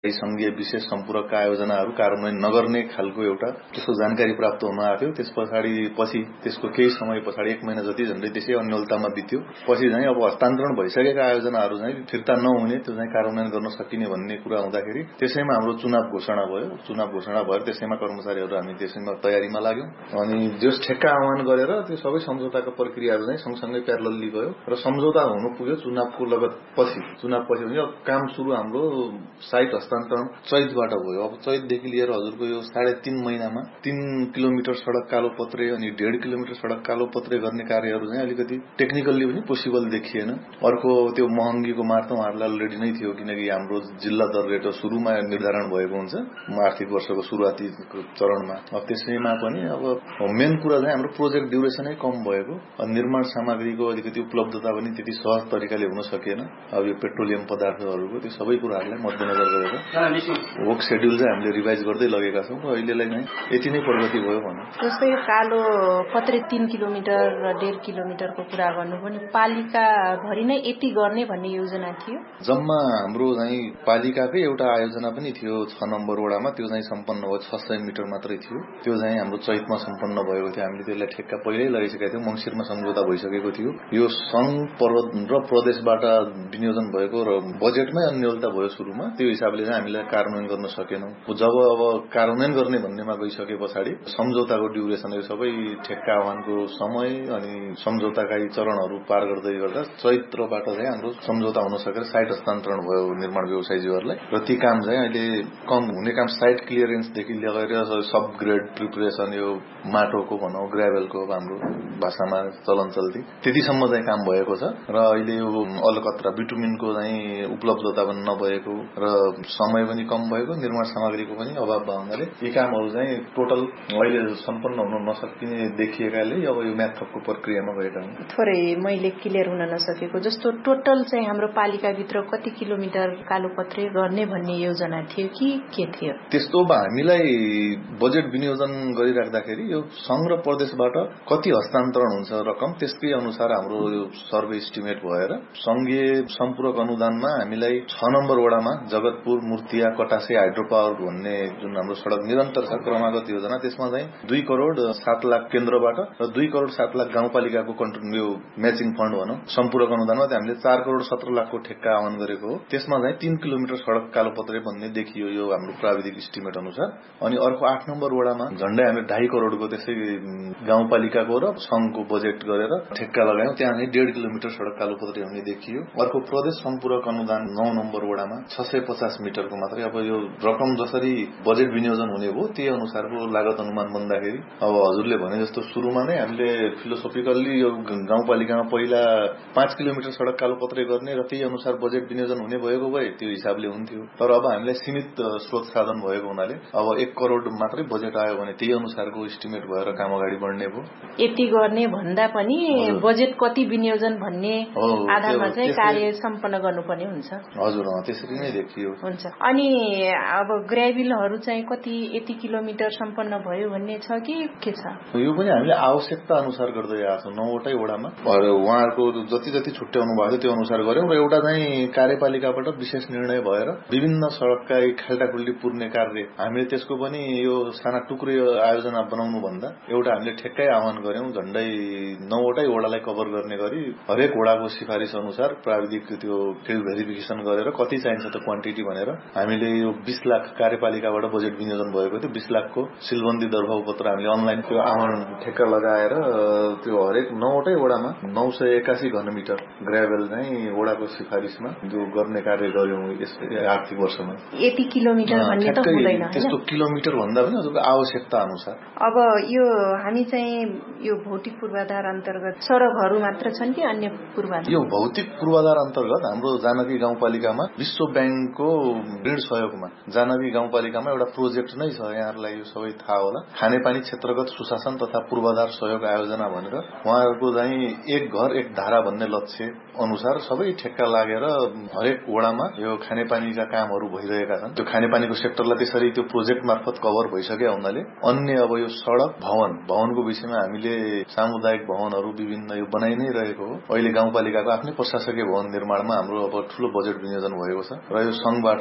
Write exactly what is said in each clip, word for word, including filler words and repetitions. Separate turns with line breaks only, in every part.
संघीय विशेष सम्पूरकका आयोजनाहरू कार्यान्वयन नगर्ने खालको एउटा त्यसको जानकारी प्राप्त हुन आएको थियो। त्यस पछाडि पछि त्यसको केही समय पछाडि एक महिना जति झन्डै त्यसै अन्यलतामा बित्यो। पछि चाहिँ अब हस्तान्तरण भइसकेका आयोजनाहरू चाहिँ फिर्ता नहुने, त्यो चाहिँ कार्यान्वयन गर्न सकिने भन्ने कुरा हुँदाखेरि त्यसैमा हाम्रो चुनाव घोषणा भयो। चुनाव घोषणा भएर त्यसैमा कर्मचारीहरू हामी त्यसैमा तयारीमा लाग्यौं अनि जस ठेक्का आह्वान गरेर त्यो सबै सम्झौताको प्रक्रियाहरू चाहिँ सँगसँगै प्यारलली गयो र सम्झौता हुनु पुग्यो चुनावको लगत पछि। चुनाव पछि भने काम सुरु हाम्रो साइट हस्तान्तरण चैतबाट भयो। अब चैतदेखि लिएर हजुरको यो साढे तीन महिनामा तीन किलोमिटर सड़क कालोपत्रे अनि डेढ किलोमिटर सड़क कालोपत्रे गर्ने कार्यहरू चाहिँ अलिकति टेक्निकल्ली पनि पोसिबल देखिएन। अर्को त्यो महँगीको मार्ग उहाँहरूलाई अलरेडी नै थियो, किनकि हाम्रो जिल्ला दर रेट सुरुमा निर्धारण भएको हुन्छ आर्थिक वर्षको सुरुवाती चरणमा। अब त्यसैमा पनि अब मेन कुरा चाहिँ हाम्रो प्रोजेक्ट ड्युरेसनै कम भएको, निर्माण सामग्रीको अलिकति उपलब्धता पनि त्यति सहज तरिकाले हुन सकेन। अब यो पेट्रोलियम पदार्थहरूको त्यो सबै कुराहरूलाई मध्यनजर गरेर वर्क शेड्युल चाहिँ हामीले रिभाइज गर्दै लगेका छौं। अहिलेलाई नै यति नै प्रगति भयो भनौं।
जस्तै कालो पत्रे तीन किलोमिटर र डेढ किलोमिटरको कुरा गर्नु पनि पालिका भरि नै यति गर्ने भन्ने योजना थियो।
जम्मा हाम्रो चाहिँ पालिकाकै एउटा आयोजना पनि थियो छ नम्बर वडामा, त्यो चाहिँ सम्पन्न भयो। छ सय मिटर मात्रै थियो, त्यो चाहिँ हाम्रो चैतमा सम्पन्न भएको थियो। हामीले त्यसलाई ठेक्का पहिल्यै लगाइसकेका थियौं, मंसिरमा सम्झौता भइसकेको थियो। यो संघ र प्रदेशबाट विनियोजन भएको र बजेटमै अन्यलता भयो सुरुमा। त्यो हिसाबले चाहिँ हामीले कार्यान्वयन गर्न सकेनौं। जब अब कार्यान्वयन गर्ने भन्नेमा गइसके पछाडि सम्झौताको ड्युरेसन सबै ठेक्का आह्वानको समय अनि सम्झौताका चरणहरू पार गर्दै गर्दा चैत्रबाट चाहिँ हाम्रो सम्झौता हुन सकेर साइट हस्तान्तरण भयो निर्माण व्यवसायीहरूलाई र ती काम चाहिँ अहिले कम हुने काम साइट क्लियरेन्सदेखि लिएर सब ग्रेड प्रिपरेसन, यो माटोको भनौं ग्राभेलको हाम्रो भाषामा चलन चल्ती त्यतिसम्म चाहिँ काम भएको छ र अहिले यो अलकत्रा बिटुमिनको चाहिँ उपलब्धता पनि नभएको र समय पनि कम भएको, निर्माण सामग्रीको पनि अभाव भएकोले यी कामहरू चाहिँ टोटल अहिले सम्पन्न हुन नसकिने देखिएकाले अब यो म्याथपको प्रक्रियामा गएका हुन्।
थोरै मैले क्लियर हुन नसकेको जस्तो टोटल चाहिँ हाम्रो पालिकाभित्र कति किलोमिटर कालोपत्रे गर्ने भन्ने योजना थियो कि के थियो?
त्यस्तो हामीलाई बजेट विनियोजन गरिराख्दाखेरि यो संघ र प्रदेशबाट कति हस्तान्तरण हुन्छ रकम, त्यसकै अनुसार हाम्रो यो सर्वे एस्टिमेट भएर संघीय सम्पूरक अनुदानमा हामीलाई छ नम्बर वडामा जगतपुर, मूर्तिया, कटासे हाइड्रो पावर भन्ने जुन हाम्रो सड़क निरन्तर छ क्रमागत योजना, त्यसमा चाहिँ दुई करोड़ सात लाख केन्द्रबाट र दुई करोड़ सात लाख गाउँपालिकाको यो म्याचिङ फण्ड भनौं सम्पूरक अनुदानमा हामीले चार करोड़ सत्र लाखको ठेक्का आह्वान गरेको हो। त्यसमा चाहिँ तीन किलोमिटर सड़क कालोपत्रे भन्ने देखियो यो हाम्रो प्राविधिक एस्टिमेट अनुसार। अनि अर्को आठ नम्बर वडामा झण्डै हामीले ढाई करोड़को त्यसै गाउँपालिकाको र संघको बजेट गरेर ठेक्का लगायौं, त्यहाँ चाहिँ डेढ किलोमिटर सड़क कालोपत्रे हुने देखियो। अर्को प्रदेश सम्पूरक अनुदान नौ नम्बर वडामा छ सय पचास मिटरको मात्रै। अब यो रकम जसरी बजेट विनियोजन हुने हो त्यही अनुसारको लागत अनुमान बन्दाखेरि अब हजुरले भने जस्तो सुरुमा नै हामीले फिलोसोफिकल्ली यो गाउँपालिकामा पहिला पाँच किलोमिटर सड़क कालोपत्रे गर्ने र त्यही अनुसार बजेट विनियोजन हुने भएको भए त्यो हिसाबले हुन्थ्यो। तर अब हामीलाई सीमित स्रोत साधन भएको हुनाले अब एक करोड़ मात्रै बजेट आयो भने त्यही अनुसारको एस्टिमेट भएर काम अगाडि बढ्ने भयो।
यति गर्ने भन्दा पनि बजेट कति विनियोजन भन्ने आधारमा चाहिँ कार्य सम्पन्न गर्नुपर्ने हुन्छ।
हजुर, त्यसरी नै देखियो।
हुन्छ। अनि अब ग्राभेलहरू चाहिँ कति यति किलोमिटर सम्पन्न भयो भन्ने छ कि के छ?
यो पनि हामीले आवश्यकता अनुसार गर्दै आएको छौं। नौवटै वडामा उहाँहरूको जति जति छुट्याउनु भएको थियो त्यो अनुसार गर्यौं र एउटा चाहिँ कार्यपालिकाबाट विशेष निर्णय भएर विभिन्न सड़कका खाल्टाखुल्टी पुर्ने कार्य हामीले त्यसको पनि यो साना टुक्रे आयोजना बनाउनु भन्दा एउटा हामीले ठेक्कै आह्वान गर्यौं। झण्डै नौवटै वडालाई कभर गर्ने गरी हरेक वडाको सिफारिश अनुसार प्राविधिक त्यो फिल्ड भेरिफिकेसन गरेर कति चाहिन्छ त क्वान्टिटी भनेर हामीले यो बीस लाख कार्यपालिकाबाट बजेट विनियोजन भएको थियो। बीस लाखको सिलबन्दी दरभाव पत्र हामीले अनलाइन त्यो आह्वान ठेक्का लगाएर त्यो हरेक नौवटै वडामा नौ सय एकासी घनमिटर ग्राभेल चाहिँ वडाको सिफारिशमा जो गर्ने कार्य गर्यौं यस आर्थिक वर्षमा।
यति किलोमिटर भन्ने त हुँदैन,
त्यस्तो किलोमिटर भन्दा पनि हजुरको आवश्यकता अनुसार।
अब यो हामी चाहिँ यो भौतिक पूर्वाधार अन्तर्गत सड़कहरू मात्र छन् कि अन्य पूर्वाधार?
यो भौतिक पूर्वाधार अन्तर्गत हाम्रो जानकी गाउँपालिकामा विश्व बैंकको ऋण सहयोगमा जानकी गाउँपालिकामा एउटा प्रोजेक्ट नै छ, यहाँहरूलाई यो सबै थाहा होला। खानेपानी क्षेत्रगत सुशासन तथा पूर्वाधार सहयोग आयोजना भनेर उहाँहरूको चाहिँ एक घर एक धारा भन्ने लक्ष्य अनुसार सबै ठेक्का लागेर हरेक वडामा यो खानेपानीका कामहरू भइरहेका छन्। त्यो खानेपानीको सेक्टरलाई त्यसरी त्यो प्रोजेक्ट मार्फत कभर भइसकेका हुनाले अन्य अब यो सड़क भवन भवनको विषयमा हामीले सामुदायिक भवनहरू विभिन्न यो बनाइ नै रहेको हो। अहिले गाउँपालिकाको आफ्नै प्रशासकीय भवन निर्माणमा हाम्रो अब ठूलो बजेट विनियोजन भएको छ र यो संघबाट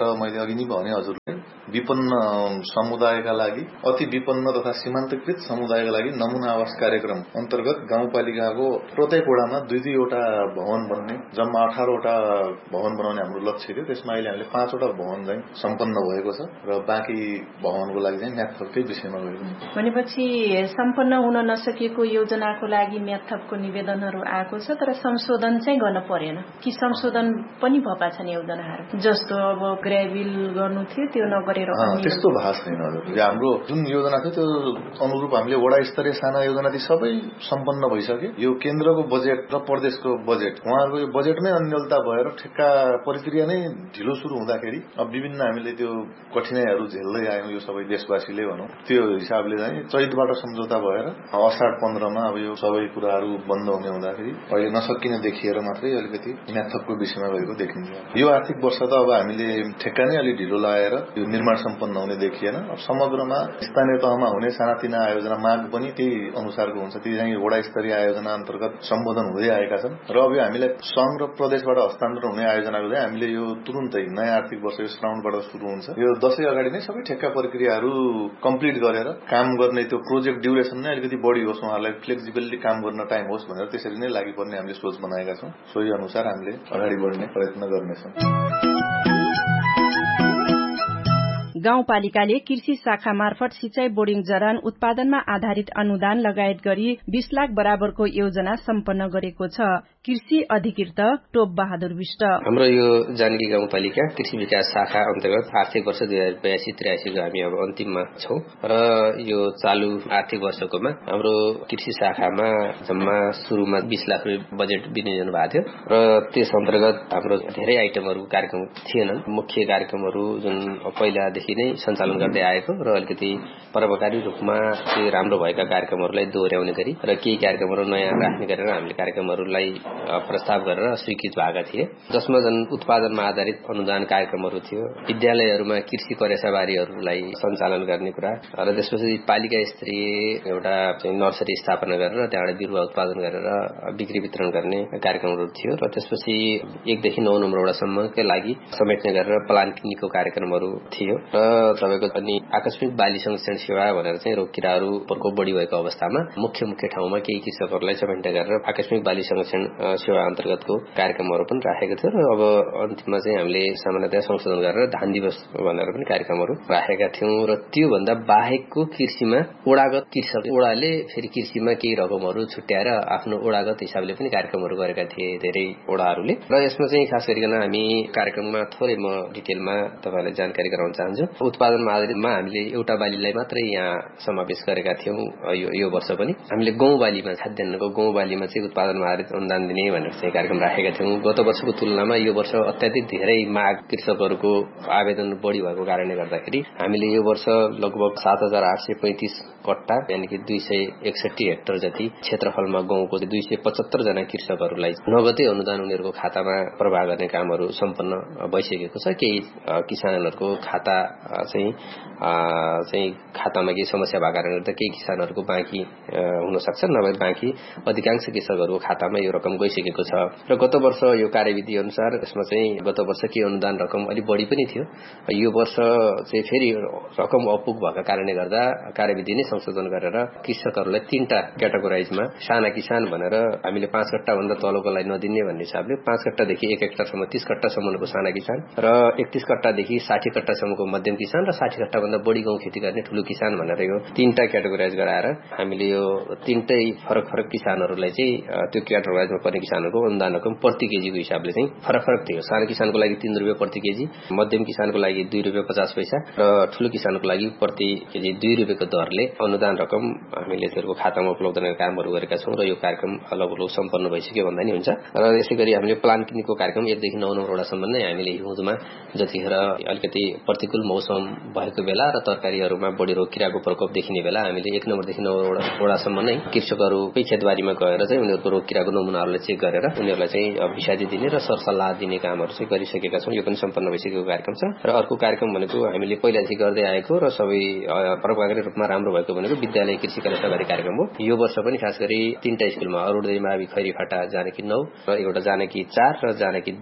मैले अघि नै भने हजुरले विपन्न समुदायका लागि अति विपन्न तथा सीमान्तकृत समुदायका लागि नमुना आवास कार्यक्रम अन्तर्गत गाउँपालिकाको प्रत्येक वडामा दुई दुईवटा भवन बन्ने जम्मा अठारवटा भवन बनाउने हाम्रो लक्ष्य थियो। त्यसमा अहिले हामीले पाँचवटा भवन चाहिँ सम्पन्न भएको छ र बाँकी भवनको लागि चाहिँ म्याथपकै विषयमा गएको छ।
भनेपछि सम्पन्न हुन नसकेको योजनाको लागि म्याथपको निवेदनहरू आएको छ, तर संशोधन चाहिँ गर्न परेन कि संशोधन पनि भएका छन् योजनाहरू? जस्तो अब ग्रेभिल गर्नु थियो त्यो नगरेर
त्यस्तो भएको छैन हजुर। हाम्रो जुन योजना थियो त्यो अनुरूप हामीले वडा स्तरीय साना योजना ती सबै सम्पन्न भइसके। यो केन्द्रको बजेट र प्रदेशको बजेट उहाँहरूको यो बजेटमै अन्यलता भएर ठेक्का प्रक्रिया नै ढिलो सुरु हुँदाखेरि अब विभिन्न हामीले त्यो कठिनाइहरू झेल्दै आयौँ यो सबै देशवासीले भनौँ। त्यो हिसाबले चाहिँ चैतबाट सम्झौता भएर असाढ पन्ध्रमा अब यो सबै कुराहरू बन्द हुने हुँदाखेरि अहिले नसकिने देखिएर मात्रै अलिकति म्याथपको विषयमा गएको देखिन्छ। यो आर्थिक वर्ष त अब हामीले ठेक्का नै अलि ढिलो लगाएर यो निर्माण सम्पन्न हुने देखिएन। अब समग्रमा स्थानीय तहमा हुने सानातिना आयोजना माग पनि त्यही अनुसारको हुन्छ। ती चाहिँ वडा स्तरीय आयोजना अन्तर्गत सम्बोधन हुँदै आएका छन् र अब हामीलाई संघ र प्रदेशबाट हस्तान्तरण हुने आयोजनाको चाहिँ हामीले यो तुरुन्तै नयाँ आर्थिक वर्ष यो श्रावणबाट सुरु हुन्छ। यो दशैं अगाडि नै सबै ठेक्का प्रक्रियाहरू कम्प्लिट गरेर काम गर्ने त्यो प्रोजेक्ट ड्युरेसन नै अलिकति बढी होस्, उहाँहरूलाई फ्लेक्सिबली काम गर्न टाइम होस् भनेर त्यसरी नै लागि पर्ने हामीले सोच बनाएका छौँ। सोही अनुसार हामीले अगाडि बढ्ने प्रयत्न गर्नेछौँ।
गाउँपालिकाले कृषि शाखा मार्फत सिंचाई बोर्डिङ जरान उत्पादनमा आधारित अनुदान लगायत गरी बीस लाख बराबरको योजना सम्पन्न गरेको छ। कृषि अधिकृत टोप बहादुर विष्ट।
हाम्रो यो जानकी गाउँपालिका कृषि विकास शाखा अन्तर्गत आर्थिक वर्ष दुई हजार बयासी त्रियासीको हामी अब अन्तिममा छौं र यो चालू आर्थिक वर्षकोमा हाम्रो कृषि शाखामा जम्मा सुरुमा बीस लाख रुपियाँ बजेट विनियोजन भएको थियो र त्यस अन्तर्गत हाम्रो धेरै आइटमहरू कार्यक्रम थिएनन्। मुख्य कार्यक्रमहरू जुन पहिलादेखि नै सञ्चालन गर्दै आएको र अलिकति परोपकारी रूपमा चाहिँ राम्रो भएका कार्यक्रमहरूलाई दोहोर्याउने गरी र केही कार्यक्रमहरू नयाँ राख्ने गरेर हामीले कार्यक्रमहरूलाई प्रस्ताव गरेर स्वीकृत भएका थिए, जसमा जुन उत्पादनमा आधारित अनुदान कार्यक्रमहरू थियो। विद्यालयहरूमा कृषि करेसाबारीहरूलाई सञ्चालन गर्ने कुरा र त्यसपछि पालिका स्तरीय एउटा नर्सरी स्थापना गरेर त्यहाँबाट बिरुवा उत्पादन गरेर बिक्री वितरण गर्ने कार्यक्रमहरू थियो र त्यसपछि एकदेखि नौ नम्बर वडासम्मकै लागि समेट्ने गरेर प्लान किन्नेको कार्यक्रमहरू थियो र तपाईको अनि आकस्मिक बाली संरक्षण सेवा भनेर चाहिँ रोग किराहरू प्रकोप बढी भएको अवस्थामा मुख्य मुख्य ठाउँमा केही कृषकहरूलाई समेट्ने गरेर आकस्मिक बाली संरक्षण सेवा अन्तर्गतको कार्यक्रमहरू पनि राखेको थियो र अब अन्तिममा चाहिँ हामीले सामान्यतया संशोधन गरेर धान दिवस भनेर पनि कार्यक्रमहरू राखेका थियौं र त्यो भन्दा बाहेकको कृषिमा ओडागत कृषक ओडाले फेरि कृषिमा केही रकमहरू छुट्याएर आफ्नो ओडागत हिसाबले पनि कार्यक्रमहरू गरेका थिए धेरै ओडाहरूले र यसमा चाहिँ खास गरिकन हामी कार्यक्रममा थोरै म डिटेलमा तपाईलाई जानकारी गराउन चाहन्छु। उत्पादनमा आधारितमा हामीले एउटा बालीलाई मात्रै यहाँ समावेश गरेका थियौं। यो यो वर्ष पनि हामीले गहुँ बालीमा खाद्यान्नको गहुँ बालीमा चाहिँ उत्पादनमा आधारित अनुदान दिने भनेर चाहिँ कार्यक्रम राखेका थियौं। गत वर्षको तुलनामा यो वर्ष अत्याधिक धेरै माग कृषकहरूको आवेदन बढी भएको कारणले गर्दाखेरि हामीले यो वर्ष लगभग सात हजार आठ सय पैंतिस कट्टा यानि कि दुई सय एकसठी हेक्टर जति क्षेत्रफलमा गहुँको दुई सय पचहत्तर जना कृषकहरूलाई नगदै अनुदान उनीहरूको खातामा प्रवाह गर्ने कामहरू सम्पन्न भइसकेको छ। केही किसानहरूको खाता चाहिँ चाहिँ खातामा केही समस्या भएको कारणले गर्दा केही किसानहरूको बाँकी हुन सक्छ, नभए बाँकी अधिकांश कृषकहरूको खातामा यो रकम गइसकेको छ र गत वर्ष यो कार्यविधि अनुसार यसमा चाहिँ गत वर्ष के अनुदान रकम अलि बढी पनि थियो। यो वर्ष चाहिँ फेरि रकम अपुग भएको कारणले गर्दा कार्यविधि नै संशोधन गरेर कृषकहरूलाई तीनटा क्याटेगोराइजमा साना किसान भनेर हामीले पाँच कट्टा भन्दा तलकोलाई नदिने भन्ने हिसाबले पाँच कट्टादेखि एक हेक्टरसम्म तीस कट्टासम्मको साना किसान र एकतीस कट्टादेखि साठी कट्टासम्मको मध्यम किसान र साठी कट्टा भन्दा बढी गहुँ खेती गर्ने ठूलो किसान भनेर यो तीनटा क्याटेगोराइज गराएर हामीले यो तीनटै फरक फरक किसानहरूलाई चाहिँ त्यो क्याटेगोराइजमा पर्ने किसानहरूको अनुदान रकम प्रति केजीको हिसाबले चाहिँ फरक फरक थियो। सानो किसानको लागि तीन रुपियाँ प्रति केजी, मध्यम किसानको लागि दुई रुपियाँ पचास पैसा र ठूलो किसानको लागि प्रति केजी दुई रुपियाँको दरले अनुदान रकम हामीले त्यसको खातामा उपलब्ध गर्ने कामहरू गरेका छौं र यो कार्यक्रम लगभग सम्पन्न भइसक्यो भन्दा नि हुन्छ। र यसै गरी हामीले प्लान किन्नेको कार्यक्रम एकदेखि नौ नम्बर वडासम्म नै हामीले हिउँदमा जतिखेर अलिकति प्रतिकूल मौसम भएको बेला र तरकारीहरूमा बढी रोग किराको प्रकोप देखिने बेला हामीले एक नम्बरदेखि नौ वडासम्म नै कृषकहरूकै खेतबारीमा गएर चाहिँ उनीहरूको रोग किराको नमुनाहरूलाई चेक गरेर उनीहरूलाई चाहिँ विषादी दिने र सरसल्लाह दिने कामहरू चाहिँ गरिसकेका छौं। यो पनि सम्पन्न भइसकेको कार्यक्रम छ र अर्को कार्यक्रम भनेको हामीले पहिलादेखि गर्दै आएको र सबै परोपकारी रूपमा राम्रो भएको भनेको विद्यालय कृषि करेसाबारी कार्यक्रम हो। यो वर्ष पनि खास गरी तीनटा स्कुलमा अरुणोदय मावि खैरीफाटा जानकी नौ र एउटा जानकी चार र जानकी दुई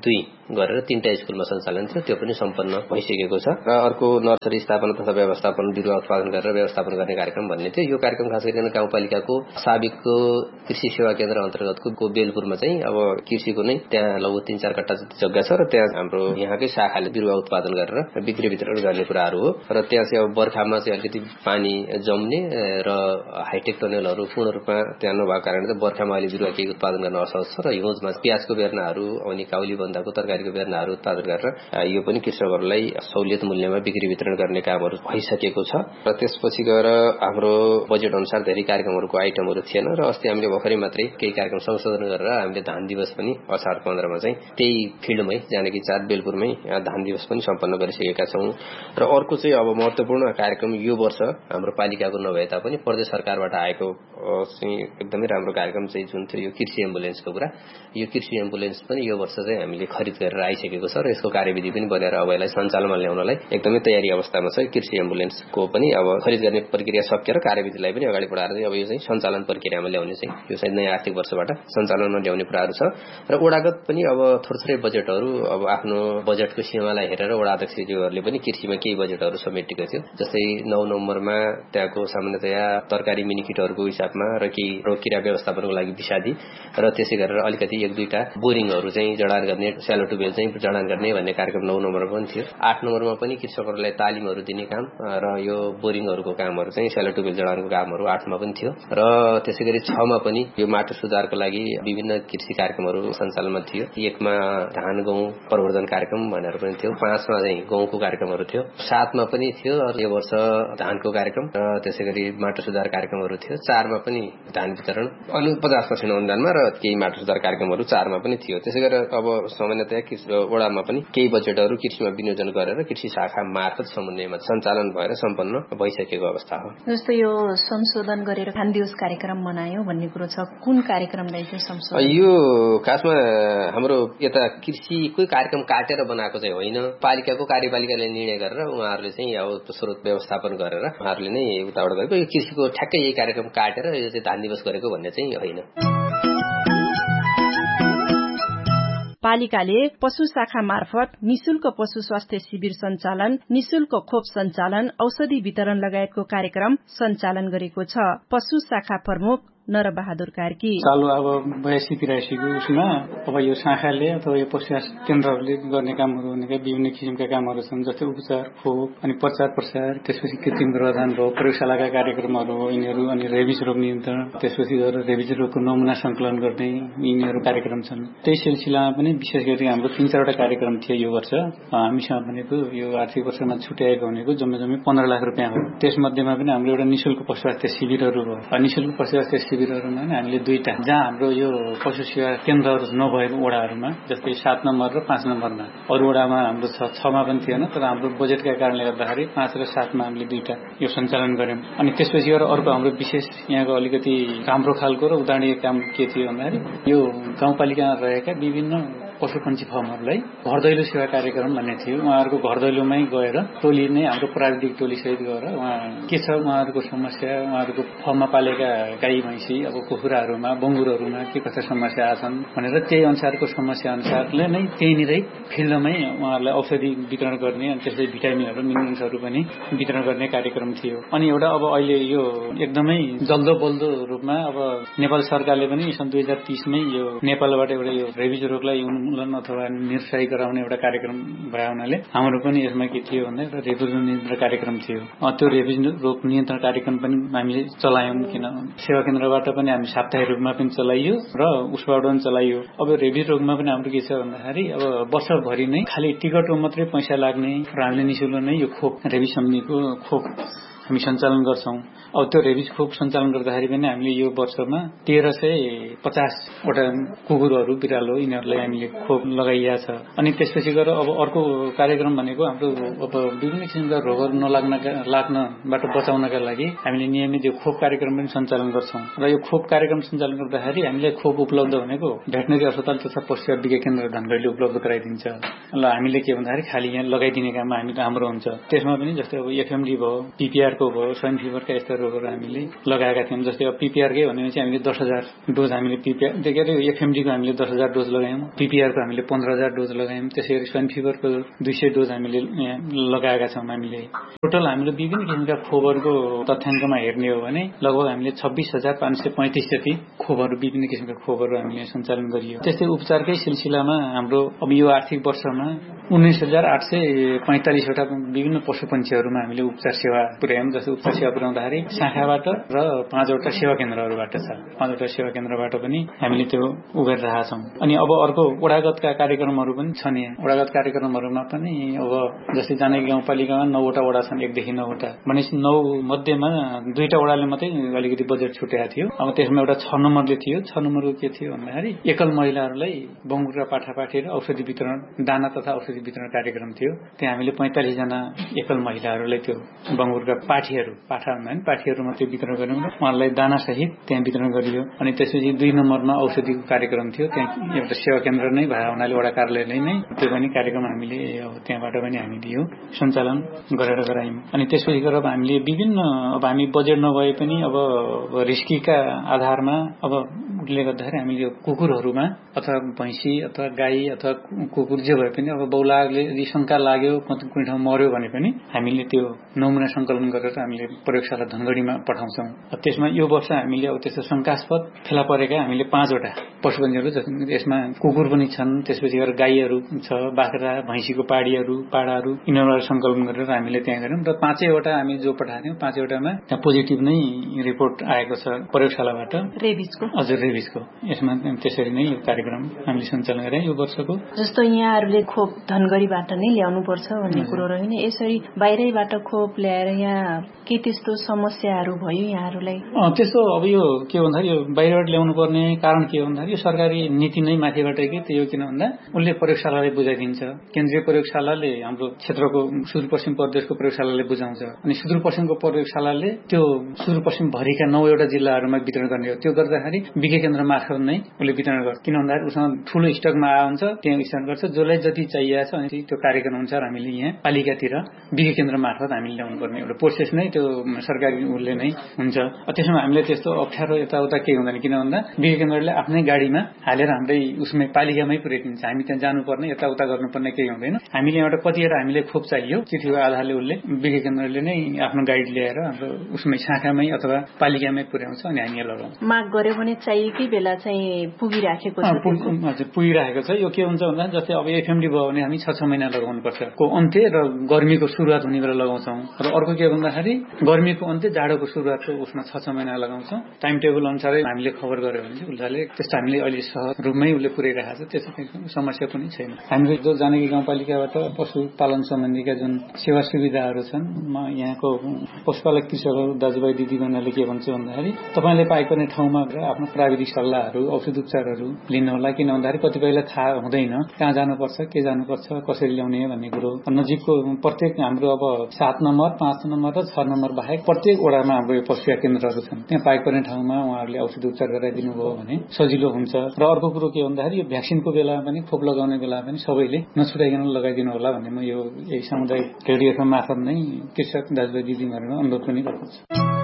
गरेर तीनटा स्कुलमा सञ्चालन थियो, त्यो पनि सम्पन्न भइसकेको छ। र अर्को नर्सरी स्थापना तथा व्यवस्थापन, बिरुवा उत्पादन गरेर व्यवस्थापन गर्ने कार्यक्रम भन्ने थियो। यो कार्यक्रम खास गरिकन गाउँपालिकाको साबिकको कृषि सेवा केन्द्र अन्तर्गतको बेलपुरमा चाहिँ अब कृषिको नै त्यहाँ लगभग तीन चार कट्टा जति जग्गा छ र त्यहाँ हाम्रो यहाँकै शाखाले बिरुवा उत्पादन गरेर बिक्री वितरण गर्ने कुराहरू हो। र त्यहाँ चाहिँ अब बर्खामा चाहिँ अलिकति पानी जम्ने र हाइटेक टनेलहरू पूर्ण रूपमा त्यहाँ नभएको कारणले बर्खामा अहिले बिरुवा केही उत्पादन गर्न असहज छ र हिउँदमा प्याजको बेर्नाहरू अनि काउली बन्दाको तरकारीको बेर्नाहरू उत्पादन गरेर यो पनि कृषकहरूलाई सहुलियत मूल्यमा बिक्री वितरण गर्ने कामहरू भइसकेको छ। र त्यसपछि गएर हाम्रो बजेट अनुसार धेरै कार्यक्रमहरूको आइटमहरू थिएन र अस्ति हामीले भर्खरै मात्रै केही कार्यक्रम संशोधन गरेर हामीले धान दिवस पनि असार पन्ध्रमा चाहिँ त्यही फिल्डमै जानकी चार बेलपुरमै धान दिवस पनि सम्पन्न गरिसकेका छौँ। र अर्को चाहिँ अब महत्वपूर्ण कार्यक्रम यो वर्ष हाम्रो पालिकाको नभए तापनि प्रदेश सरकारबाट आएको चाहिँ एकदमै राम्रो कार्यक्रम चाहिँ जुन थियो यो कृषि एम्बुलेन्सको कुरा। यो कृषि एम्बुलेन्स पनि यो वर्ष चाहिँ हामीले खरिद गरेर आइसकेको छ र यसको कार्यविधि पनि बनेर अब यसलाई सञ्चालनमा ल्याउनलाई एकदमै तयारी अवस्थामा छ। कृषि एम्बुलेन्सको पनि अब खरिद गर्ने प्रक्रिया सकिएर कार्यविधिलाई पनि अगाडि बढाएर चाहिँ अब यो चाहिँ सञ्चालन प्रक्रियामा ल्याउने चाहिँ यो चाहिँ नयाँ आर्थिक वर्षबाट सञ्चालनमा ल्याउने कुराहरू छ। र वडागत पनि अब थोरै बजेटहरू अब आफ्नो बजेटको सीमालाई हेरेर वडा अध्यक्षज्यूहरूले पनि कृषिमा केही बजेटहरू समेटेको थियो। जस्तै नौ नम्बरमा त्यहाँको सामान्यतया तरकारी मिनी किटहरूको हिसाबमा र केही रोग किरा व्यवस्थापनको लागि विषादी र त्यसै गरेर अलिकति एक दुईटा बोरिङहरू चाहिँ जडान गर्ने, स्यालो ट्युबवेल चाहिँ जडान गर्ने भन्ने कार्यक्रम नौ नम्बरमा पनि थियो। आठ नम्बरमा पनि कृषकहरूलाई तालिमहरू दिने काम र यो बोरिङहरूको कामहरू चाहिँ स्यालो ट्युबवेल जडानको कामहरू आठमा पनि थियो। र त्यसै गरी छमा पनि यो माटो सुधारको लागि विभिन्न कृषि कार्यक्रमहरू सञ्चालनमा थियो। एकमा धान गहुँ प्रवर्धन कार्यक्रम भनेर पनि थियो, पाँचमा चाहिँ गहुँको कार्यक्रमहरू थियो, सातमा पनि थियो यो वर्ष धानको कार्यक्रम र त्यसै गरी माटो सुधार कार्यक्रमहरू थियो, चारमा पनि धान वितरण अनि पचास पर्सेन्ट अनुदानमा र केही माटो सुधार कार्यक्रमहरू चारमा पनि थियो। त्यसै गरेर अब सामान्यतया वडामा पनि केही बजेटहरू कृषिमा विनियोजन गरेर कृषि शाखा मार्फत समन्वयमा सञ्चालन भएर सम्पन्न भइसकेको अवस्था हो।
जस्तो यो संशोधन गरेर धान दिवस कार्यक्रम मनायो भन्ने कुरो छ, कुन कार्यक्रमलाई चाहिँ संशोधन?
यो खासमा हाम्रो यता कृषिकै कार्यक्रम काटेर बनाएको चाहिँ होइन, पालिकाको कार्यपालिकाले निर्णय गरेर उहाँहरूले चाहिँ अब स्रोत व्यवस्थापन गरेर उहाँहरूले नै उताबाट गरेको। यो कृषिको ठ्याक्कै यही कार्यक्रम काटेर यो चाहिँ धान दिवस गरेको भन्ने चाहिँ होइन।
पालिकाले पशु शाखा मार्फत निशुल्क पशु स्वास्थ्य शिविर सञ्चालन, निशुल्क खोप सञ्चालन, औषधि वितरण लगायतको कार्यक्रम सञ्चालन गरेको छ। पशु शाखा प्रमुख नरबहादुर कार्की
चालू अब बयासी तिरासीको उसमा अब यो शाखाले अथवा यो पशु केन्द्रहरूले गर्ने कामहरू भनेका विभिन्न किसिमका कामहरू छन्। जस्तै उपचार, खोप अनि प्रचार प्रसार, त्यसपछि कृत्रिम गर्भधान भयो, प्रयोगशालाका कार्यक्रमहरू हो यिनीहरू, अनि रेबिज रोग नियन्त्रण, त्यसपछि गएर रेबिज रोगको नमुना संकलन गर्ने यिनीहरू कार्यक्रम छन्। त्यही सिलसिलामा पनि विशेष गरी हाम्रो तीन चारवटा कार्यक्रम थियो यो वर्ष। हामीसँग भनेको यो आर्थिक वर्षमा छुट्याएको भनेको जम्मा जम्मी पन्ध्र लाख रुपियाँ हो। त्यसमध्येमा पनि हाम्रो एउटा निशुल्क पशु स्वास्थ्य शिविरहरू हो। निशुल्क पशु स्वास्थ्य शिविरहरूमा हामीले दुईटा जहाँ हाम्रो यो पशु सेवा केन्द्रहरू नभएको वडाहरूमा, जस्तै सात नम्बर र पाँच नम्बरमा, अरू वडामा हाम्रो छ छमा पनि थिएन, तर हाम्रो बजेटका कारणले गर्दाखेरि पाँच र सातमा हामीले दुईटा यो सञ्चालन गर्यौं। अनि त्यसपछि गएर अर्को हाम्रो विशेष यहाँको अलिकति राम्रो खालको र उदाहरणीय काम के थियो भन्दाखेरि यो गाउँपालिकामा रहेका विभिन्न पशु पन्छी फर्महरूलाई घर दैलो सेवा कार्यक्रम भन्ने थियो। उहाँहरूको घर दैलोमै गएर टोली नै हाम्रो प्राविधिक टोली सहित गएर उहाँ के छ उहाँहरूको समस्या, उहाँहरूको फर्ममा पालेका गाई भैँसी अब कुखुराहरूमा बङ्गुरहरूमा के कस्ता समस्या आछन् भनेर त्यही अनुसारको समस्या अनुसारले नै त्यहीँनिरै फिल्डमै उहाँहरूलाई औषधि वितरण गर्ने अनि त्यसै भिटामिनहरू मिनरल्सहरू पनि वितरण गर्ने कार्यक्रम थियो। अनि एउटा अब अहिले यो एकदमै जल्दो बल्दो रूपमा अब नेपाल सरकारले पनि सन् दुई हजार तीसमै यो नेपालबाट एउटा यो रेबिज रोगलाई अथवा निरुत्साही गराउने एउटा कार्यक्रम भए हुनाले हाम्रो पनि यसमा के थियो भने एउटा रेबिज नियन्त्रण कार्यक्रम थियो। त्यो रेबिज रोग नियन्त्रण कार्यक्रम पनि हामीले चलायौं। किन सेवा केन्द्रबाट पनि हामी साप्ताहिक रूपमा पनि चलाइयो र उसबाट पनि चलाइयो। अब रेबिज रोगमा पनि हाम्रो के छ भन्दाखेरि अब वर्षभरि नै खालि टिकटको मात्रै पैसा लाग्ने र हामीले निशुल्क नै यो खोप रेबिज सम्बन्धीको खोप हामी सञ्चालन गर्छौं। अब त्यो रेबिज खोप सञ्चालन गर्दाखेरि पनि हामीले यो वर्षमा तेह्र सय पचासवटा कुकुरहरू बिरालो यिनीहरूलाई हामीले खोप लगाइया छ। अनि त्यसपछि गएर अब अर्को कार्यक्रम भनेको हाम्रो अब विभिन्न किसिमका रोगहरू नलाग्न लाग्नबाट बचाउनका लागि हामीले नियमित यो खोप कार्यक्रम पनि सञ्चालन गर्छौं। र यो खोप कार्यक्रम सञ्चालन गर्दाखेरि हामीले खोप उपलब्ध भनेको भेटनेरी अस्पताल तथा पशु विज्ञान केन्द्र धनगढीले उपलब्ध गराइदिन्छ। ल हामीले के भन्दाखेरि खालि यहाँ लगाइदिने काममा हामी हाम्रो हुन्छ। त्यसमा पनि जस्तै अब एफएमडी भयो, पीपीआर पीपीआरको भयो, स्वाइन फिभरका यस्ता रोगहरू हामीले लगाएका थियौँ। जस्तै अब पीपीआरकै भने चाहिँ हामीले दस हजार डोज हामीले पीपीआर के अरे एफएमडीको हामीले दस हजार डोज लगायौँ, पीपीआरको हामीले पन्ध्र हजार डोज लगायौँ, त्यसै गरी स्वाइन फिभरको दुई सय डोज हामीले लगाएका छौँ। हामीले टोटल हामीले विभिन्न किसिमका खोपहरूको तथ्याङ्कमा हेर्ने हो भने लगभग हामीले छब्बिस हजार पाँच सय पैँतिस जति खोपहरू विभिन्न किसिमका खोपहरू हामीले सञ्चालन गरियो। त्यस्तै उपचारकै सिलसिलामा हाम्रो अब यो आर्थिक वर्षमा उन्नाइस हजार आठ सय पैंतालिसवटा विभिन्न पशु पक्षीहरूमा हामीले उपचार सेवा पुर्यायौँ। जस्तो उपचार सेवा पुर्याउँदाखेरि शाखाबाट र पाँचवटा सेवा केन्द्रहरूबाट छ, पाँचवटा सेवा केन्द्रबाट पनि हामीले त्यो उ गरिरहेका छौँ। अनि अब अर्को वडागतका कार्यक्रमहरू पनि छन्। यहाँ वडागत कार्यक्रमहरूमा पनि अब जस्तै जानकी गाउँपालिकामा नौवटा वडा छन्, एकदेखि नौवटा भनेपछि नौ मध्येमा दुईटा वडाले मात्रै अलिकति बजेट छुटेको थियो। अब त्यसमा एउटा छ नम्बरले थियो। छ नम्बरको के थियो भन्दाखेरि एकल महिलाहरूलाई बङ्गुर र पाठापाठी र औषधि वितरण, दाना तथा औषधि वितरण कार्यक्रम थियो। त्यहाँ हामीले पैंतालिस जना एकल महिलाहरूलाई त्यो बङ्गुरका पाठीहरू, पाठा भन्दा पनि पाठीहरूमा त्यो वितरण गर्यौँ र उहाँहरूलाई दाना सहित त्यहाँ वितरण गरियो। अनि त्यसपछि दुई नम्बरमा औषधिको कार्यक्रम थियो। त्यहाँ एउटा सेवा केन्द्र नै भए हुनाले वडा कार्यालयले नै त्यो पनि कार्यक्रम हामीले अब त्यहाँबाट पनि हामीले यो सञ्चालन गरेर गरायौँ। अनि त्यसपछि गएर हामीले विभिन्न अब हामी बजेट नभए पनि अब रिस्कीका आधारमा अब उसले गर्दाखेरि हामीले यो कुकुरहरूमा अथवा भैँसी अथवा गाई अथवा कुकुर जे भए पनि अब बौलाले यदि शङ्का लाग्यो कुनै ठाउँ मर्यो भने पनि हामीले त्यो नमुना सङ्कलन गरेर हामीले प्रयोगशाला धनगढीमा पठाउँछौँ। त्यसमा यो वर्ष हामीले अब त्यस्तो शङ्कास्पद फेला परेका हामीले पाँचवटा पशुपन्छीहरू, यसमा कुकुर पनि छन्, त्यसपछि गएर गाईहरू छ, बाख्रा भैँसीको पाडीहरू पाडाहरू यिनीहरूलाई सङ्कलन गरेर हामीले त्यहाँ गऱ्यौँ र पाँचैवटा हामी जो पठाएको थियौँ पाँचैवटामा त्यहाँ पोजिटिभ नै रिपोर्ट आएको छ प्रयोगशालाबाट रेबिजको। हजुर रेबिजको। यसमा त्यसरी नै यो कार्यक्रम हामीले सञ्चालन गरे यो वर्षको।
जस्तो यहाँहरूले खोप धनगढीबाट नै ल्याउनु पर्छ भन्ने कुरो रहेन, यसरी बाहिरैबाट खोप ल्याएर यहाँ के त्यस्तो समस्याहरू भयो यहाँहरूलाई?
त्यस्तो अब यो के भन्दाखेरि यो बाहिरबाट ल्याउनु पर्ने कारण के भन्दाखेरि यो सरकारी नीति नै माथिबाट कि त्यो किन भन्दा उसले प्रयोगशालालाई बुझाइदिन्छ। केन्द्रीय प्रयोगशालाले हाम्रो क्षेत्रको सुदूरपश्चिम प्रदेशको प्रयोगशालाले बुझाउँछ अनि सुदूरपश्चिमको प्रयोगशालाले त्यो सुदूरपश्चिम भरिका नौवटा जिल्लाहरूमा वितरण गर्ने हो। त्यो गर्दाखेरि विज्ञ केन्द्र मार्फत नै उसले वितरण गर्छ। किन भन्दाखेरि उसँग ठूलो स्टकमा आउँछ, त्यहाँ वितरण गर्छ। जसलाई जति चाहिएको छ अनि त्यो कार्यक्रम अनुसार हामीले यहाँ पालिकातिर विज्ञ केन्द्र मार्फत हामीले ल्याउनु पर्ने एउटा प्रोसेस नै त्यो सरकारी उसले नै हुन्छ। त्यसमा हामीले त्यस्तो अप्ठ्यारो यताउता केही हुँदैन। किन भन्दा विज्ञ केन्द्रले आफ्नै गाडीमा हालेर हाम्रै उसमै पालिकामै पुर्याइदिन्छ। हामी त्यहाँ जानुपर्ने यताउता गर्नुपर्ने केही हुँदैन। हामीले एउटा कतिवटा हामीले खोप चाहियो चिठीको आधारले उसले विज्ञ केन्द्रले नै आफ्नो गाइड ल्याएर हाम्रो उसमै शाखामै अथवा पालिकामै पुर्याउँछ अनि हामी लगाउँछ।
माग गर्यो भने चाहिएकै बेला चाहिँ पुगिराखेको छ।
हजुर पुगिराखेको छ। यो के हुन्छ भन्दा जस्तै अब एफएमडी भयो भने हामी छ छ महिना लगाउनु पर्छ को अन्त्य र गर्मीको सुरुवात हुने बेला लगाउँछौँ। र अर्को के भन्दाखेरि गर्मीको अन्त्य जाडोको सुरुवातको उसमा छ छ महिना लगाउँछौँ। टाइम टेबल अनुसारै हामीले खबर गर्यो भने चाहिँ उसले त्यस्तो हामीले अहिले सहज रूपमै उसले पुर्याइरहेको छ। त्यस्तो समस्या पनि छैन। हामीले जो जानकी गाउँपालिकाबाट पशुपालन सम्बन्धीका जुन सेवा सुविधाहरू छन्, म यहाँको पशुपालक कृषकहरू दाजुभाइ दिदीबहिनीले के भन्छ भन्दाखेरि तपाईँले पाइपर्ने ठाउँमा आफ्नो प्राविधिक सल्लाहहरू औषध उपचारहरू लिनु होला। किन भन्दाखेरि कतिपयलाई थाहा हुँदैन कहाँ जानुपर्छ, के जानुपर्छ, कसरी ल्याउने भन्ने कुरो। नजिकको प्रत्येक हाम्रो अब सात नम्बर पाँच नम्बर र छ नम्बर बाहेक प्रत्येक वडामा हाम्रो यो पशु केन्द्रहरू छन्। त्यहाँ पाइपर्ने ठाउँमा उहाँहरूले औषध उपचार गराइदिनु भयो भने सजिलो हुन्छ। र अर्को कुरो के भन्दाखेरि यो भ्याक्सिनको बेलामा पनि खोप लगाउने बेला पनि सबैले नछुटाइकन लगाइदिनु होला भन्ने म यो यही सामुदायिक रेडियोको मार्फत नै कृषक दाजुभाइ दिदीबहिनीहरूमा अनुरोध पनि गर्छु।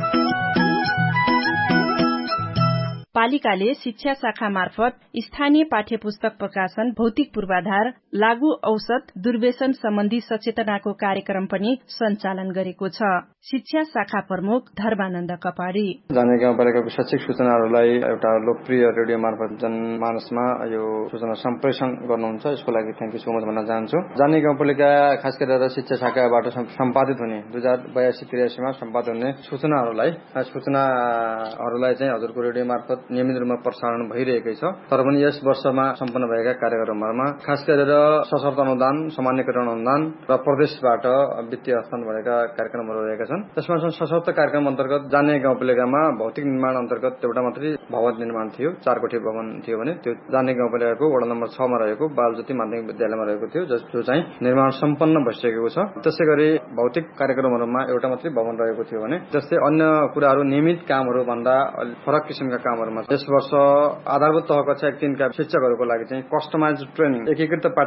पालिकाले शिक्षा शाखा मार्फत स्थानीय पाठ्य पुस्तक प्रकाशन, भौतिक पूर्वाधार, लागू औषध दुर्व्यसन सम्बन्धी सचेतनाको कार्यक्रम पनि सञ्चालन गरेको छ। शिक्षा शाखा प्रमुख धर्मानन्द कपाडी
जानकी गाउँपालिकाको शैक्षिक सूचनाहरूलाई एउटा लोकप्रिय रेडियो मार्फत जनमानसमा यो सूचना सम्प्रेषण गर्नुहुन्छ। यसको लागि थ्याङ्क यू सो मच भन्न चाहन्छु। जानकी गाउँपालिका खास गरेर शिक्षा शाखाबाट सम्पादित हुने दुई हजार बयासी त्रियासीमा सम्पादित हुने सूचनाहरूलाई सूचनाहरूलाई चाहिँ हजुरको रेडियो मार्फत नियमित रूपमा प्रसारण भइरहेकै छ। तर पनि यस वर्षमा सम्पन्न भएका कार्यक्रमहरूमा खास गरेर सशर्त अनुदान, सामान्यकरण अनुदान र प्रदेशबाट वित्तीय हस्तान्तरण भएका कार्यक्रमहरू रहेका छन्। त्यसमा सशर्त कार्यक्रम अन्तर्गत जानकी गाउँपालिकामा भौतिक निर्माण अन्तर्गत एउटा मात्रै भवन निर्माण थियो, चार कोठी भवन थियो भने त्यो जानकी गाउँपालिकाको वडा नम्बर छ मा रहेको बालज्योति माध्यमिक विद्यालयमा रहेको थियो, जो चाहिँ निर्माण सम्पन्न भइसकेको छ। त्यसै गरी भौतिक कार्यक्रमहरूमा एउटा मात्रै भवन रहेको थियो भने जस्तै अन्य कुराहरू नियमित कामहरू भन्दा फरक किसिमका कामहरू यस वर्ष आधारभूत तह कक्षा एक तीनका शिक्षकहरूको लागि चाहिँ कस्टमाइज ट्रेनिङ, एकीकृत पाठ्य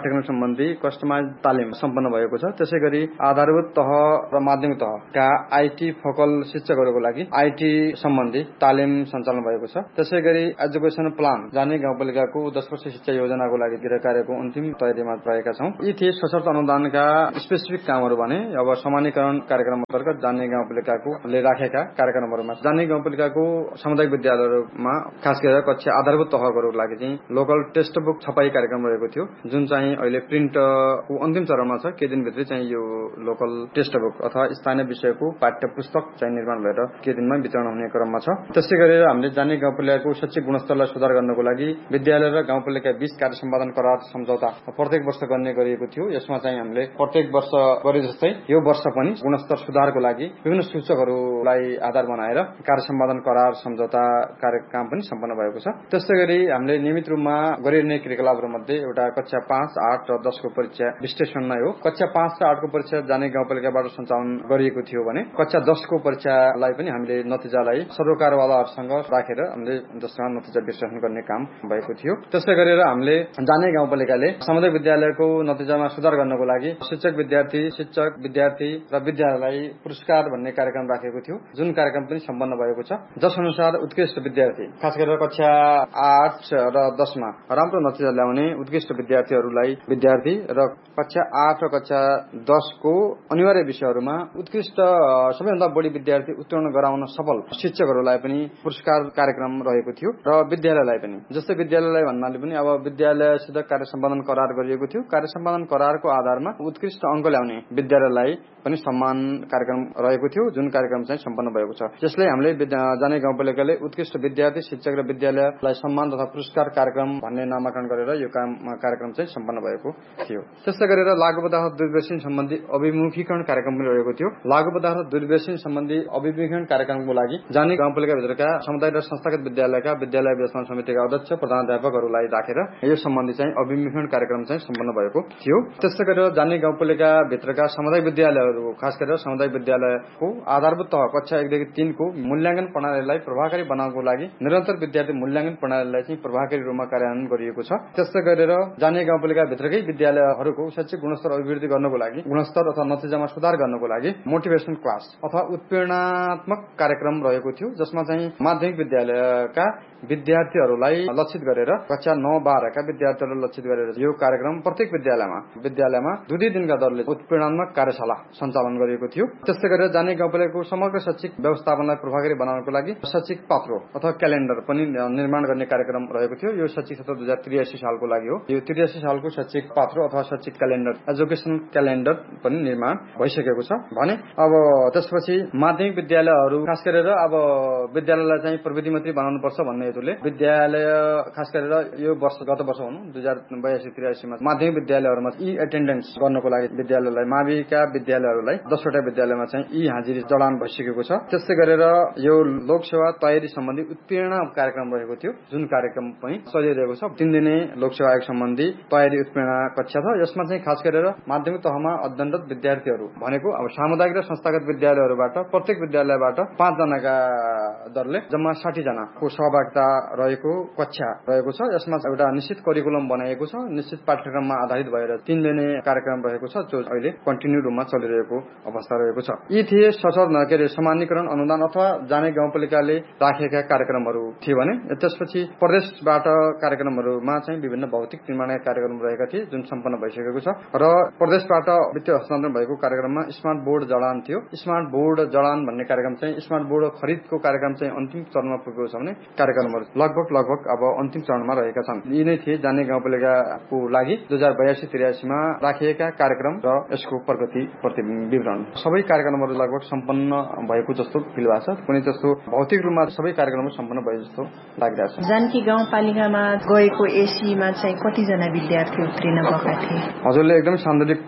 पाठ्यक्रम सम्बन्धी कस्टमाइज तालिम सम्पन्न भएको छ। त्यसै गरी आधारभूत तह र माध्यमिक तहका आईटी फोकल शिक्षकहरूको लागि आईटी सम्बन्धी तालिम सञ्चालन भएको छ। त्यसै गरी एजुकेसन प्लान जाने गाउँपालिकाको दस वर्ष शिक्षा योजनाको लागि गृह कार्यको अन्तिम तयारीमा रहेका छौं। यी थिए सशर्त अनुदानका स्पेसिफिक कामहरू भने अब समानीकरण कार्यक्रम अन्तर्गत जाने गाउँपालिकाले राखेका कार्यक्रमहरूमा जाने गाउँपालिकाको सामुदायिक विद्यालयहरूमा खास गरेर कक्षा आधारभूत तहहरूको लागि चाहिँ लोकल टेक्स्ट बुक छपाई कार्यक्रम रहेको थियो, जुन चाहिँ अहिले प्रिन्टको अन्तिम चरणमा छ। केही दिनभित्रै चाहिँ यो लोकल टेक्स्ट बुक अथवा स्थानीय विषयको पाठ्य पुस्तक चाहिँ निर्माण भएर केही दिनमा वितरण हुने क्रममा छ। त्यसै गरेर हामीले जाने गाउँपालिकाको शैक्षिक गुणस्तरलाई सुधार गर्नको लागि विद्यालय र गाउँपालिका बीच कार्य सम्पादन करार सम्झौता प्रत्येक वर्ष गर्ने गरिएको थियो। यसमा चाहिँ हामीले प्रत्येक वर्ष गरे जस्तै यो वर्ष पनि गुणस्तर सुधारको लागि विभिन्न सूचकहरूलाई आधार बनाएर कार्य सम्पादन करार सम्झौता कार्यक्रम पनि सम्पन्न भएको छ। त्यसै गरी हामीले नियमित रूपमा गरिने क्रियाकलापहरू मध्ये एउटा कक्षा पाँच आठ र दसको परीक्षा विश्लेषण नै हो। कक्षा पाँच र आठको परीक्षा जाने गाउँपालिकाबाट सञ्चालन गरिएको थियो भने कक्षा दसको परीक्षालाई पनि हामीले नतिजालाई सरकारवालाहरूसँग राखेर हामीले जसमा नतिजा विश्लेषण गर्ने काम भएको थियो। त्यसै गरेर हामीले जाने गाउँपालिकाले सामुदायिक विद्यालयको नतिजामा सुधार गर्नको लागि शिक्षक विद्यार्थी शिक्षक विद्यार्थी र विद्यालयलाई पुरस्कार भन्ने कार्यक्रम राखेको थियो, जुन कार्यक्रम पनि सम्पन्न भएको छ। जस अनुसार उत्कृष्ट विद्यार्थी खास गरेर कक्षा आठ र दसमा राम्रो नतिजा ल्याउने उत्कृष्ट विद्यार्थीहरूलाई विद्यार्थी र कक्षा आठ र कक्षा दसको अनिवार्य विषयहरूमा उत्कृष्ट सबैभन्दा बढी विद्यार्थी उत्तीर्ण गराउन सफल शिक्षकहरूलाई पनि पुरस्कार कार्यक्रम रहेको थियो र विद्यालयलाई पनि। जस्तै विद्यालयलाई भन्नाले पनि अब विद्यालयसित कार्य सम्पादन करार गरिएको थियो। कार्य सम्पादन करारको आधारमा उत्कृष्ट अङ्क ल्याउने विद्यालयलाई पनि सम्मान कार्यक्रम रहेको थियो, जुन कार्यक्रम चाहिँ सम्पन्न भएको छ। जसले हामीले जाने गाउँपालिकाले उत्कृष्ट विद्यार्थी शिक्षक र विद्यालयलाई सम्मान तथा पुरस्कार कार्यक्रम भन्ने नामाकरण गरेर यो काम कार्यक्रम चाहिँ सम्पन्न भएको थियो। त्यस्तै गरेर लागु पदार्थ दुर्व्यसन सम्बन्धी अभिमुखीकरण कार्यक्रम पनि रहेको थियो। लागु पदार्थ दुर्व्यसन सम्बन्धी अभिमुखीकरण कार्यक्रमको लागि जाने गाउँपालिकाभित्रका समुदाय र संस्थागत विद्यालयका विद्यालय व्यवस्थापन समितिका अध्यक्ष प्रधानाध्यापकहरूलाई राखेर यो सम्बन्धी चाहिँ अभिमुखीकरण कार्यक्रम चाहिँ सम्पन्न भएको थियो। त्यस्तै गरेर जाने गाउँपालिका भित्रका सामुदायिक विद्यालयहरू खास गरेर सामुदायिक विद्यालयको आधारभूत तह कक्षा एकदेखि तीनको मूल्याङ्कन प्रणालीलाई प्रभावकारी बनाउनको लागि निरन्तर विद्यार्थी मूल्याङ्कन प्रणालीलाई चाहिँ प्रभावकारी रूपमा कार्यान्वयन गरिएको छ। त्यस्तै गरेर जाने गाउँपालिका भित्रकै विद्यालयहरूको शैक्षिक गुणस्तर अभिवृद्धि गर्नको लागि गुणस्तर अथवा नतिजामा सुधार गर्नको लागि मोटिभेसन क्लास अथवा उत्प्रेरणात्मक कार्यक्रम रहेको थियो, जसमा चाहिँ माध्यमिक विद्यालयका विद्यार्थीहरूलाई लक्षित गरेर कक्षा नौ बाह्रका विद्यार्थीहरूलाई लक्षित गरेर यो कार्यक्रम प्रत्येक विद्यालयमा विद्यालयमा दुई दुई दिनका दरले उत्प्रेरणात्मक कार्यशाला सञ्चालन गरिएको थियो। त्यस्तै गरेर जाने गाउँपालिकाको समग्र शैक्षिक व्यवस्थापनलाई प्रभावकारी बनाउनको लागि शैक्षिक पात्रो अथवा क्यालेन्डर पनि निर्माण गर्ने कार्यक्रम रहेको थियो। यो शैक्षिक सत्र दुई हजार त्रियासी सालको लागि हो। यो त्रियासी सालको शैक्षिक पात्रो अथवा शैक्षिक क्यालेन्डर एजुकेसन क्यालेन्डर पनि निर्माण भइसकेको छ भने अब त्यसपछि माध्यमिक विद्यालयहरू खास गरेर अब विद्यालयलाई चाहिँ प्रविधि मन्त्री बनाउनु पर्छ भन्ने हेतुले विद्यालय खास गरेर यो वर्ष गत वर्ष हुनु दुई हजार बयासी त्रियासीमा माध्यमिक विद्यालयहरूमा ई एटेन्डेन्स गर्नको लागि विद्यालयलाई माविका विद्यालयहरूलाई दसवटा विद्यालयमा चाहिँ ई हाजिरी जडान भइसकेको छ। त्यस्तै गरेर यो लोकसेवा तयारी सम्बन्धी उत्प्रेरणा कार्यक्रम रहेको थियो, जुन कार्यक्रम पनि चलिरहेको छ। तीन दिने लोकसेवा आयोग सम्बन्धी तयारी उत्प्रेरणा कक्षा छ। यसमा चाहिँ खास गरेर माध्यमिक तहमा अध्ययनरत विद्यार्थीहरू भनेको अब सामुदायिक र संस्थागत विद्यालयहरूबाट प्रत्येक विद्यालयबाट पाँच जनाका दरले जम्मा साठी जनाको सहभागिता रहेको कक्षा रहेको छ। यसमा एउटा निश्चित करिकुलम बनाइएको छ, निश्चित पाठ्यक्रममा आधारित भएर तीन दिने कार्यक्रम रहेको छ, जो अहिले कन्टिन्यू रूपमा चलिरहेको अवस्था रहेको छ। यी थिए सशर्त के अरे समानीकरण अनुदान अथवा जाने गाउँपालिकाले राखेका कार्यक्रमहरू थिए भने त्यसपछि प्रदेशबाट कार्यक्रमहरूमा चाहिँ विभिन्न भौतिक निर्माण कार्यक्रम रहेका थिए, जुन सम्पन्न भइसकेको छ। र प्रदेशबाट वित्तीय हस्तान्तरण भएको कार्यक्रममा स्मार्ट बोर्ड जडान थियो। स्मार्ट बोर्ड जडान भन्ने कार्यक्रम चाहिँ स्मार्ट बोर्ड खरिदको कार्यक्रम चाहिँ अन्तिम चरणमा पुगेको छ भने कार्यक्रमहरू लगभग लगभग अब अन्तिम चरणमा रहेका छन्। यी नै थिए जाने गाउँपालिकाको लागि दुई हजार बयासी त्रियासीमा राखिएका कार्यक्रम र यसको प्रगति विवरण। सबै कार्यक्रमहरू लगभग सम्पन्न भएको जस्तो फिल भएको छ। कुनै जस्तो भौतिक रूपमा सबै कार्यक्रमहरू सम्पन्न भए जस्तो लागिरहेछ।
जानकी गाउँपालिकामा गएको एसीमा चाहिँ कतिजना विद्यार्थी उत्तीर्ण भएका थिए?
हजुरले एकदमै सान्दर्भिक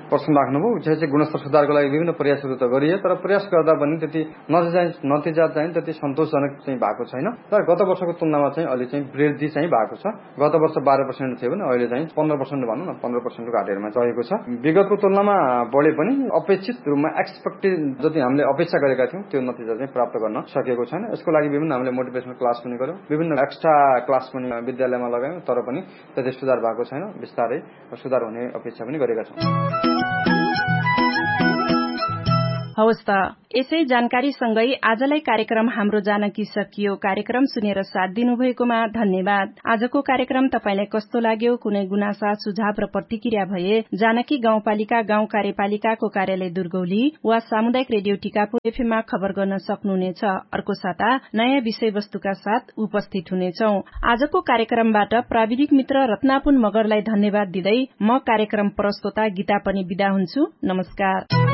प्रश्न राख्नुभयो चाहिँ गुणस्तर सुधारको लागि विभिन्न प्रयासहरू त गरिए, तर प्रयास गर्दा पनि त्यति नतिजा नतिजा चाहिँ त्यति सन्तोषजनक चाहिँ भएको छैन। तर गत वर्षको तुलनामा चाहिँ अहिले चाहिँ वृद्धि चाहिँ भएको छ। गत वर्ष बाह्र पर्सेन्ट थियो भने अहिले चाहिँ पन्ध्र पर्सेन्ट भनौँ न पन्ध्र पर्सेन्टको घाटेरमा रहेको छ। विगतको तुलनामा बढे पनि अपेक्षित रूपमा एक्सपेक्टेड जति हामीले अपेक्षा गरेका थियौँ त्यो नतिजा चाहिँ प्राप्त गर्न सकेको छैन। यसको लागि विभिन्न हामीले मोटिभेसनल क्लास पनि गर्यौँ, विभिन्न एक्स्ट्रा क्लास पनि विद्यालयमा लगायौँ, तर पनि त्यति सुधार भएको छैन। बिस्तारै सुधार हुने अपेक्षा पनि गरेका छौँ।
हवस् त, यसै जानकारीसँगै आजलाई कार्यक्रम हाम्रो जानकी सकियो। कार्यक्रम सुनेर साथ दिनुभएकोमा धन्यवाद। आजको कार्यक्रम तपाईलाई कस्तो लाग्यो? कुनै गुनासा, सुझाव र प्रतिक्रिया भए जानकी गाउँपालिका गाउँ कार्यपालिकाको कार्यालय दुर्गौली वा सामुदायिक रेडियो टिकापुर एफएममा खबर गर्न सक्नुहुनेछ। अर्को साता नयाँ विषयवस्तुका साथ उपस्थित हुनेछौं। आजको कार्यक्रमबाट प्राविधिक मित्र रत्नापुन मगरलाई धन्यवाद दिँदै म कार्यक्रम प्रस्तोता गीता पनि बिदा हुन्छु। नमस्कार।